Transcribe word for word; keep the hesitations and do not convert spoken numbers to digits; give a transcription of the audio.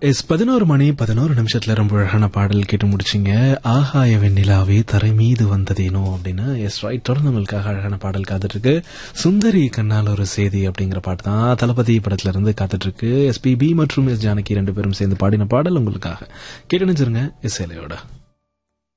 S பதினோரு மணி பதினோரு நிமிஷத்துல ரொம்ப அழகான பாடல் கேட்டு முடிச்சிங்க. ஆகாய வெண்ணிலாவே தரை மீது வந்ததேனோ அப்படின்னு. எஸ் ரைட், தொடர்ந்து உங்களுக்காக அழகான பாடல் காத்துட்டு இருக்கு. சுந்தரி கண்ணால் ஒரு செய்தி அப்படிங்கிற பாட்டு தான் தளபதி படத்துல இருந்து காத்துட்டு இருக்கு. எஸ்பிபி மற்றும் எஸ் ஜானகி ரெண்டு பேரும் சேர்ந்து பாடின பாடல் உங்களுக்காக. கேட்டு நினைச்சிருங்க எஸ் ஏலையோட.